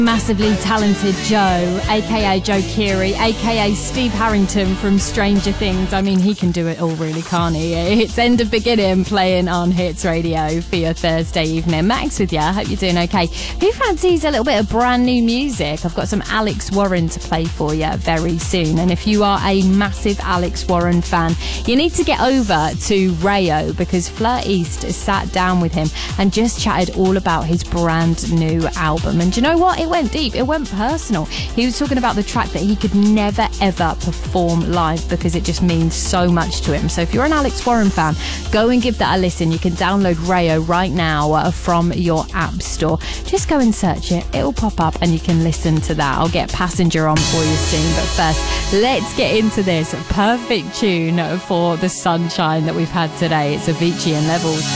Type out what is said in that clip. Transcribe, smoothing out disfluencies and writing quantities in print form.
Massively talented Joe, aka Joe Keery, aka Steve Harrington from Stranger Things. I mean, he can do it all, really, can't he? It's End of Beginning playing on Hits Radio for your Thursday evening. Max with you. I hope you're doing okay. Who fancies a little bit of brand new music? I've got some Alex Warren to play for you very soon. And if you are a massive Alex Warren fan, you need to get over to Rayo, because Fleur East sat down with him and just chatted all about his brand new album. And do you know what? It went deep, it went personal. He was talking about the track that he could never ever perform live because it just means so much to him. So if you're an Alex Warren fan, go and give that a listen. You can download Rayo right now from your app store. Just go and search it, it'll pop up and you can listen to that. I'll get Passenger on for you soon, but first let's get into this perfect tune for the sunshine that we've had today. It's Avicii and Levels.